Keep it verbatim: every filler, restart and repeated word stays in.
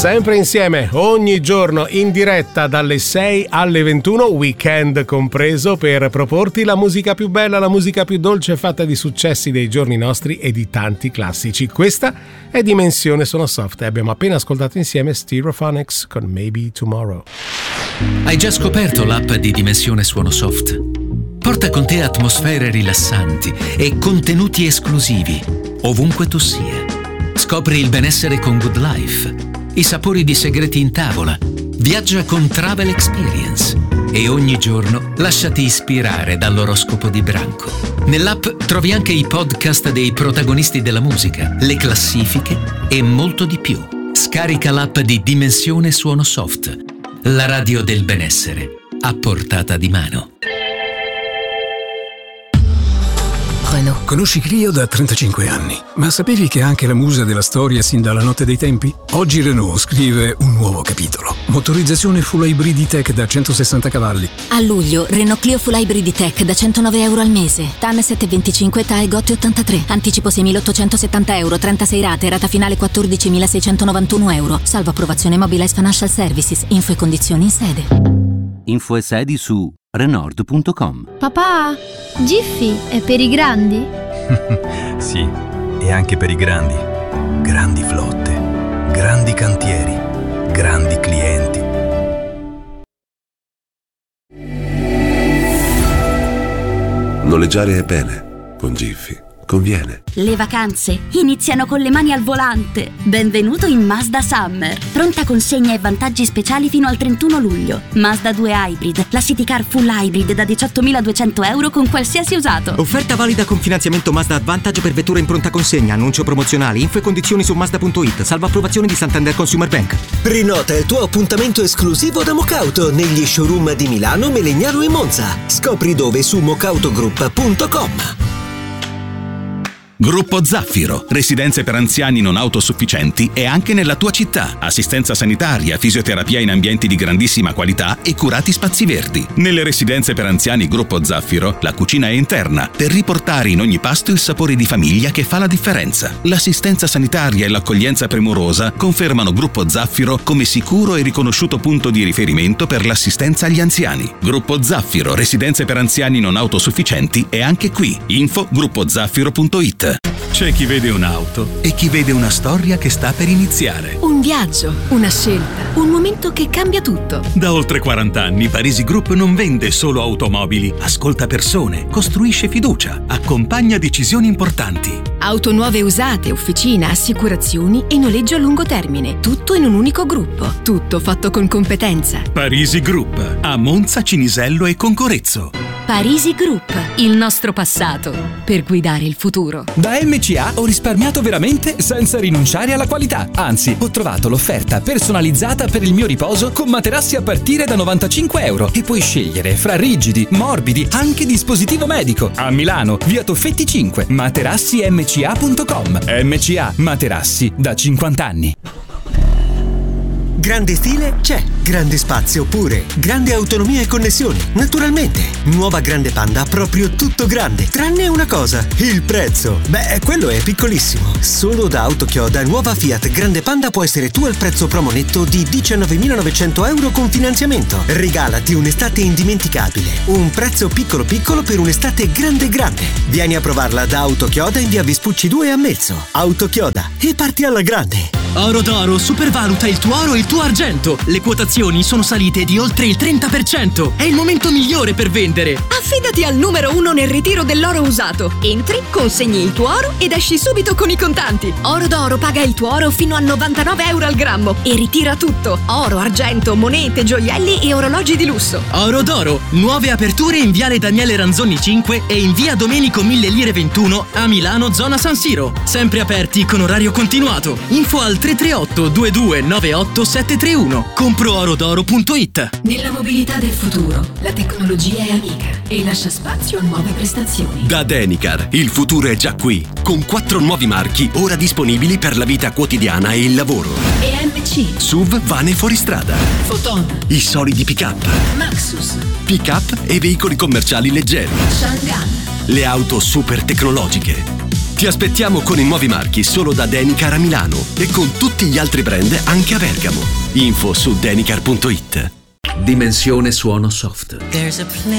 Sempre insieme, ogni giorno in diretta dalle sei alle ventuno, weekend compreso, per proporti la musica più bella, la musica più dolce, fatta di successi dei giorni nostri e di tanti classici. Questa è Dimensione Suono Soft e abbiamo appena ascoltato insieme Stereophonics con Maybe Tomorrow. Hai già scoperto l'app di Dimensione Suono Soft? Porta con te atmosfere rilassanti e contenuti esclusivi ovunque tu sia. Scopri il benessere con Good Life, i sapori di segreti in tavola, viaggia con Travel Experience e ogni giorno lasciati ispirare dall'oroscopo di Branco. Nell'app trovi anche i podcast dei protagonisti della musica, le classifiche e molto di più. Scarica l'app di Dimensione Suono Soft, la radio del benessere a portata di mano. Renault. Conosci Clio da trentacinque anni, ma sapevi che è anche la musa della storia sin dalla notte dei tempi? Oggi Renault scrive un nuovo capitolo. Motorizzazione full hybrid tech da centosessanta cavalli. A luglio, Renault Clio full hybrid tech da centonove euro al mese. T A N sette virgola venticinque, T A E G O T ottantatré. Anticipo seimilaottocentosettanta euro, trentasei rate, rata finale quattordicimilaseicentonovantuno euro. Salvo approvazione Mobilize Financial Services. Info e condizioni in sede. Info e sedi su Renault punto com. Papà, Jiffy è per i grandi? Sì, e anche per i grandi. Grandi flotte, grandi cantieri, grandi clienti. Noleggiare è bene, con Jiffy conviene. Le vacanze iniziano con le mani al volante. Benvenuto in Mazda Summer. Pronta consegna e vantaggi speciali fino al trentuno luglio. Mazda due Hybrid, la City Car Full Hybrid da diciottomiladuecento euro con qualsiasi usato. Offerta valida con finanziamento Mazda Advantage per vetture in pronta consegna. Annuncio promozionale. Info e condizioni su Mazda punto it. Salvo approvazione di Santander Consumer Bank. Prenota il tuo appuntamento esclusivo da Mocauto negli showroom di Milano, Melegnano e Monza. Scopri dove su mocautogroup punto com. Gruppo Zaffiro, residenze per anziani non autosufficienti e anche nella tua città. Assistenza sanitaria, fisioterapia in ambienti di grandissima qualità e curati spazi verdi. Nelle residenze per anziani Gruppo Zaffiro, la cucina è interna per riportare in ogni pasto il sapore di famiglia che fa la differenza. L'assistenza sanitaria e l'accoglienza premurosa confermano Gruppo Zaffiro come sicuro e riconosciuto punto di riferimento per l'assistenza agli anziani. Gruppo Zaffiro, residenze per anziani non autosufficienti è anche qui. Info gruppo zaffiro punto it. C'è chi vede un'auto e chi vede una storia che sta per iniziare. Un viaggio, una scelta, un momento che cambia tutto. Da oltre quaranta anni Parisi Group non vende solo automobili, ascolta persone, costruisce fiducia, accompagna decisioni importanti. Auto nuove usate, officina, assicurazioni e noleggio a lungo termine. Tutto in un unico gruppo. Tutto fatto con competenza. Parisi Group, a Monza, Cinisello e Concorezzo. Parisi Group, il nostro passato per guidare il futuro. Da M C A ho risparmiato veramente senza rinunciare alla qualità. Anzi, ho trovato l'offerta personalizzata per il mio riposo con materassi a partire da novantacinque euro e puoi scegliere fra rigidi, morbidi, anche dispositivo medico. A Milano, via Toffetti cinque, materassi m c a punto com. M C A, materassi da cinquanta anni. Grande stile? C'è. Grande spazio pure. Grande autonomia e connessioni? Naturalmente. Nuova Grande Panda, proprio tutto grande. Tranne una cosa, il prezzo. Beh, quello è piccolissimo. Solo da Autochioda, nuova Fiat Grande Panda può essere tu al prezzo promo netto di diciannovemilanovecento euro con finanziamento. Regalati un'estate indimenticabile. Un prezzo piccolo piccolo per un'estate grande grande. Vieni a provarla da Autochioda in via Vespucci due a Mezzo. Autochioda. E parti alla grande. Oro d'Oro supervaluta il tuo oro e il tuo argento. Le quotazioni sono salite di oltre il trenta per cento. È il momento migliore per vendere. Affidati al numero uno nel ritiro dell'oro usato. Entri, consegni il tuo oro ed esci subito con i contanti. Oro d'Oro paga il tuo oro fino a novantanove euro al grammo e ritira tutto. Oro, argento, monete, gioielli e orologi di lusso. Oro d'Oro, nuove aperture in viale Daniele Ranzoni cinque e in via Domenico Mille Lire ventuno a Milano, zona San Siro. Sempre aperti con orario continuato. Info al tre tre otto due due nove otto sette tre uno. compro oro d'oro punto it. Nella mobilità del futuro, la tecnologia è amica e lascia spazio a nuove prestazioni. Da Denicar, il futuro è già qui, con quattro nuovi marchi ora disponibili per la vita quotidiana e il lavoro. E M C, S U V, van e fuoristrada, Photon, i solidi pick-up, Maxus, pick-up e veicoli commerciali leggeri, Shangan, le auto super tecnologiche. Ti aspettiamo con i nuovi marchi solo da Denicar a Milano e con tutti gli altri brand anche a Bergamo. Info su denicar punto it. Dimensione Suono Soft.